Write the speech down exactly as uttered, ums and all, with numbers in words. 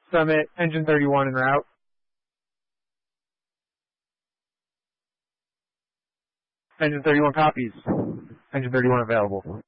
Summit, engine thirty-one en route. Engine thirty-one copies. Engine thirty-one available.